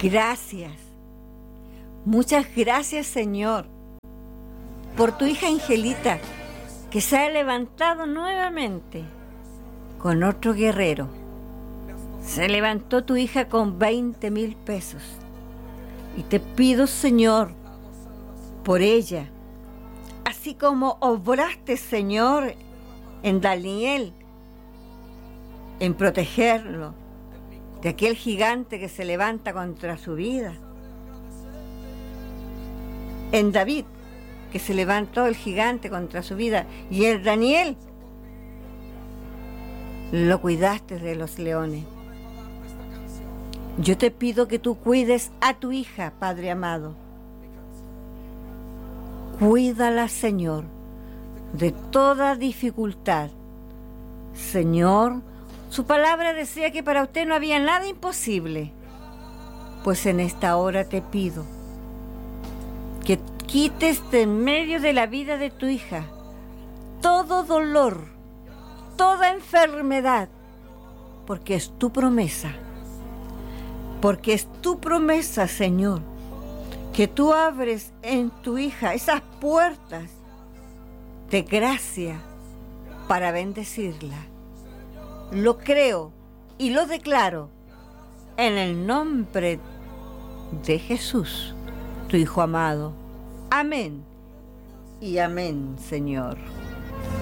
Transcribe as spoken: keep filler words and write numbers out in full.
Gracias. Muchas gracias, Señor, por tu hija Angelita, que se ha levantado nuevamente con otro guerrero. Se levantó tu hija con veinte mil pesos. Y te pido, Señor, por ella, así como obraste, Señor, en Daniel, en protegerlo de aquel gigante que se levanta contra su vida. En David, que se levantó el gigante contra su vida, y en Daniel lo cuidaste de los leones. Yo te pido que tú cuides a tu hija, Padre amado. Cuídala, Señor, de toda dificultad. Señor, su palabra decía que para usted no había nada imposible. Pues en esta hora te pido que quites de en medio de la vida de tu hija todo dolor, toda enfermedad, porque es tu promesa. Porque es tu promesa, Señor, que tú abres en tu hija esas puertas de gracia para bendecirla. Lo creo y lo declaro en el nombre de Jesús, tu Hijo amado. Amén y amén, Señor.